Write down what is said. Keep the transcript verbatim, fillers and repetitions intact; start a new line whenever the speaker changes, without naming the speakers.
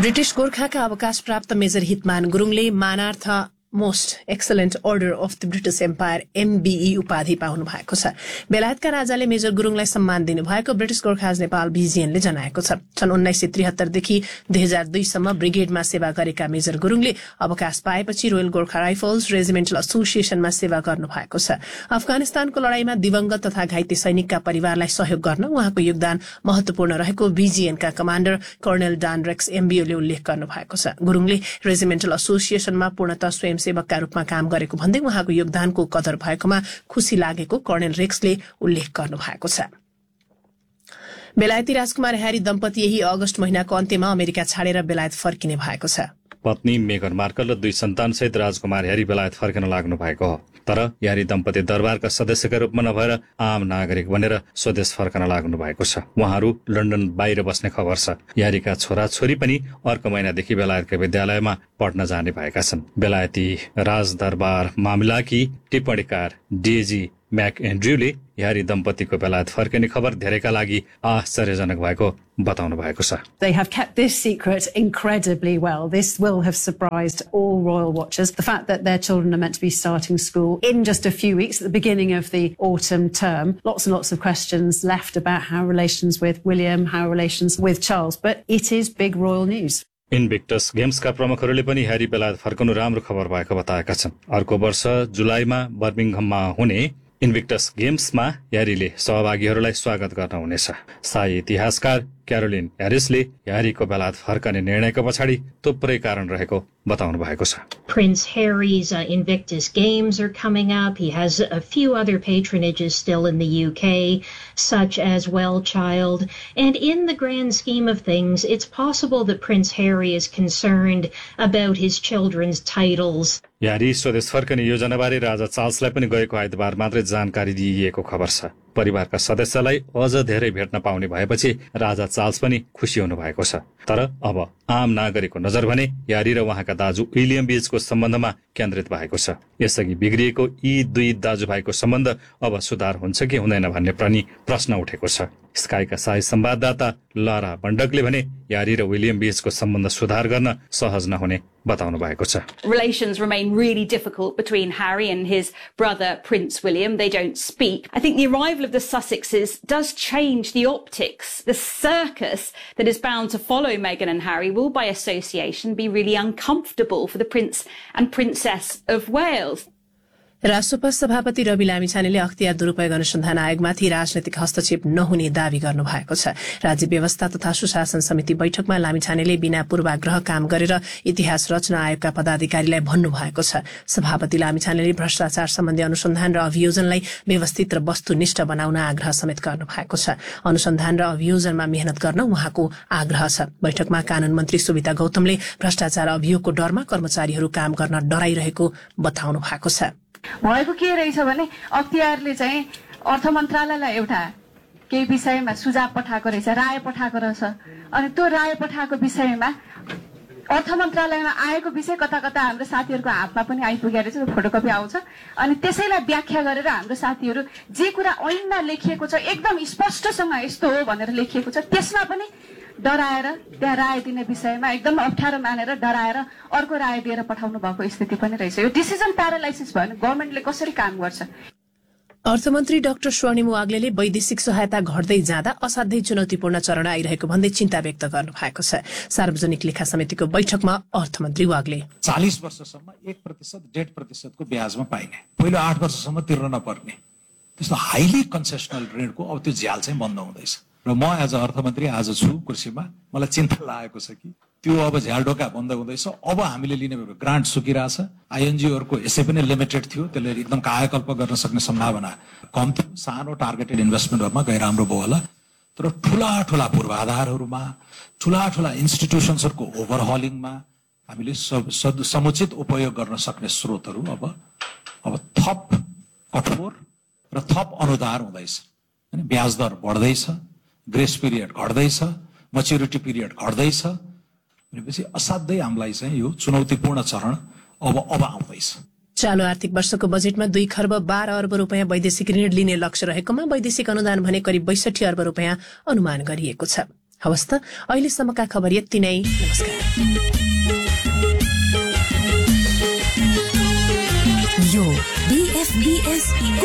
British गोर्खाका अवकाश प्राप्त major हितमान गुरुङले मानार्थ most excellent order of the British empire MBE उपाधि पाउनु भएको छ। बेलायतका राजाले मेजर गुरुङलाई सम्मान दिनुभएको ब्रिटिश गोर्खाज नेपाल बीजीएनले जनाएको छ। सन् उन्नाइस सय त्रिहत्तरदेखि दुई हजार दुईसम्म ब्रिगेडमा सेवा गरेका मेजर गुरुङले अवकाश पाएपछि रोयल गोर्खा राइफल्स रेजिमेन्टल एसोसिएसनमा सेवा गर्नु भएको छ। अफगानिस्तानको लड़ाईमा दिवंगत तथा घाइते सैनिकका परिवारलाई सहयोग गर्न उहाँको योगदान महत्वपूर्ण रहेको बीजीएनका कमाण्डर कर्णेल डान रेक्स एमबीओले उल्लेख गर्नु भएको छ। गुरुङले रेजिमेन्टल एसोसिएसनमा पूर्णतः स्वयं सेवकका रूपमा काम गरेको भन्दै उहाँको योगदानको कदर भएकोमा खुशी लागेको कर्णेल रेक्सले उल्लेख गर्नु भएको छ। बेलायती राजकुमार ह्यारी दम्पति यही अगस्त महिनाको अन्त्यमा अमेरिका छाडेर बेलायत फर्किने भएको छ।
पत्नी मेगन मार्कल र दुई सन्तानसहित राजकुमार ह्यारी बेलायत फर्किन लाग्नु भएको हो। तर ह्यारी दम्पति दरबारका सदस्यका रूपमा नभएर आम नागरिक बनेर स्वदेश फर्कन लाग्नु भएको छ। उहाँहरू लन्डन बाहिर बस्ने खबर छ। ह्यारीका छोरा छोरी पनि अर्को महिनादेखि बेलायतका विद्यालयमा पढ्न जाने भएका छन्। बेलायती राजदरबार मामिलाकी टिप्पणीकार डेजी मैक एन्ड्रयूले ह्यारी दम्पतिको बेलायत फर्किने खबर धेरैका लागि आश्चर्यजनक भएको बताउनु भएको छ।
They have kept this secret incredibly well. This will have surprised all royal watchers. The fact that their children are meant to be starting school in just a few weeks at the beginning of the autumn term. Lots and lots of questions left about how relations with William, how relations with Charles, but it is big royal news.
इन्भिक्टस गेम्सका प्रमुखहरूले पनि Harry बेलायत फर्कनु राम्रो खबर भएको बताएका छन्। अर्को वर्ष जुलाईमा बर्मिङहममा हुने इन्भिक्टस गेम्समा ह्यारीले सहभागीहरूलाई स्वागत गर्न हुनेछ। शाही इतिहासकार क्यारोलिन ह्यारिसले ह्यारीको बेलायत फर्कने निर्णयको पछाडि थुप्रै कारण रहेको बताउनु भएको छ।
Prince Harry's uh, Invictus Games are coming up. He has a few other patronages still in the U K, such as Wellchild. And in the grand scheme of things, it's possible that Prince Harry is concerned about his children's titles.
Harry स्वदेश फर्कने योजनाबारे राजा चार्ल्सलाई पनि गएको आइतबार मात्रै जानकारी दिइएको खबर छ। परिवारका सदस्यलाई अझ धेरै भेट्न पाउने भएपछि राजा चार्ल्स पनि खुसी हुनु भएको छ। तर अब आम नागरिकको नजर भने ह्यारी र उहाँका दाजु विलियम बीचको सम्बन्धमा केन्द्रित भएको छ। यसअघि बिग्रिएको यी दुई दाजुभाइको सम्बन्ध अब सुधार हुन्छ कि हुँदैन भन्ने पनि प्रश्न उठेको छ। स्काईका शाही संवाददाता लारा बन्डकले भने ह्यारी र विलियम बीचको सम्बन्ध सुधार गर्न सहज नहुने बताउनु भएको छ।
Relations remain really difficult between Harry and his brother Prince William. They don't speak. I think the arrival of the Sussexes does change the optics. The circus that is bound to follow Meghan and Harry will by association be really uncomfortable for the Prince and Princess of Wales.
राष्ट्रपति सभापति रवि लामिछानेले अख्तियार दुरूपयोग अनुसन्धान आयोगमाथि राजनैतिक हस्तक्षेप नहुने दावी गर्नु भएको छ। राज्य व्यवस्था तथा सुशासन समिति बैठकमा लामिछानेले बिना पूर्वाग्रह काम गरेर इतिहास रचना आयोगका पदाधिकारीलाई भन्नु भएको छ। सभापति लामिछानेले भ्रष्टाचार सम्बन्धी अनुसन्धान र अभियोजनलाई व्यवस्थित र वस्तुनिष्ठ बनाउन आग्रह समेत गर्नु भएको छ। अनुसन्धान र अभियोजनमा मेहनत गर्न उहाँको आग्रह छ। बैठकमा कानून मन्त्री सुविता गौतमले भ्रष्टाचार अभियोगको डरमा कर्मचारीहरू काम गर्न डराइरहेको बताउनु भएको छ।
भएको के रहेछ भने अख्तियारले चाहिँ अर्थ मन्त्रालयलाई एउटा केही विषयमा सुझाव पठाएको रहेछ, राय पठाएको रहेछ। अनि त्यो राय पठाएको विषयमा अर्थ मन्त्रालयमा आएको विषय कता कता हाम्रो साथीहरूको हातमा पनि आइपुगेको रहेछ, फोटोकपी आउँछ। अनि त्यसैलाई व्याख्या गरेर हाम्रो साथीहरू जे कुरा ऐनमा लेखिएको छ एकदम स्पष्टसँग यस्तो हो भनेर लेखिएको छ त्यसमा पनि डराएर त्यहाँ राय दिने विषयमा एकदम अप्ठ्यारो मानेर डराएर अर्को राय दिएर पठाउनु भएको स्थिति पनि रहेछ। यो डिसिजन प्यारालाइसिस भयो भने गभर्नमेन्टले कसरी काम गर्छ?
अर्थमन्त्री डाक्टर स्वर्णिम वाग्लेले वैदेशिक सहायता घट्दै जाँदा असाध्यै चुनौतीपूर्ण चरण आइरहेको भन्दै चिन्ता व्यक्त गर्नु भएको छ। सार्वजनिक लेखा समितिको बैठकमा अर्थमन्त्री वाग्ले
चालीस वर्षसम्म एक प्रतिशत डेढ प्रतिशतको ब्याजमा पाइने, पहिलो आठ वर्षसम्म तिर्न नपर्ने त्यस्तो हाइली कन्सेसनल ऋणको अब त्यो झ्याल चाहिँ बन्द हुँदैछ। र म एज अ अर्थमन्त्री आज छु कुर्सीमा, मलाई चिन्ता लागेको छ कि त्यो अब झ्याल ढोका बन्द हुँदैछ। अब हामीले लिने ग्रान्ट सुकिरहेछ। आइएनजिओहरूको यसै पनि लिमिटेड थियो, त्यसले एकदम कायाकल्प गर्न सक्ने सम्भावना कम थियो। सानो टार्गेटेड इन्भेस्टमेन्टहरूमा गएर राम्रो भयो होला। तर ठुला ठुला पूर्वाधारहरूमा, ठुला ठुला इन्स्टिट्युसन्सहरूको ओभरहलिङमा हामीले समुचित उपयोग गर्न सक्ने स्रोतहरू अब अब थप कठोर र थप अनुदार हुँदैछ। ब्याज दर बढ्दैछ, ग्रेस पिरियड घट्दैछ, मच्युरिटी पिरियड घट्दैछ। भनेपछि असाध्यै हामीलाई चाहिँ यो चुनौतीपूर्ण चरण अब अब आउँदैछ।
चालू आर्थिक वर्षको बजेटमा दुई खर्ब बाह्र अर्ब रुपियाँ वैदेशिक ऋण लिने लक्ष्य रहेकोमा वैदेशिक अनुदान भने करिब बैसठी अर्ब रुपियाँ अनुमान गरिएको छ। हवस् त अहिलेसम्मका खबर यति नै। नमस्कार।
यो बीएफबीएस